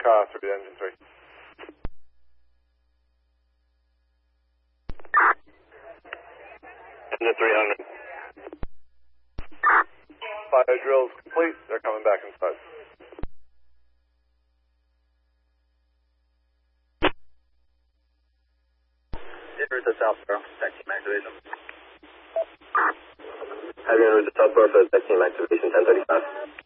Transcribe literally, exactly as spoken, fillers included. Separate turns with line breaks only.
car three, engine three. Engine three hundred. Fire drills complete, they're coming back inside.
Route to Southborough, taxi activation.
Heavy route to Southborough for taxi activation ten thirty-five.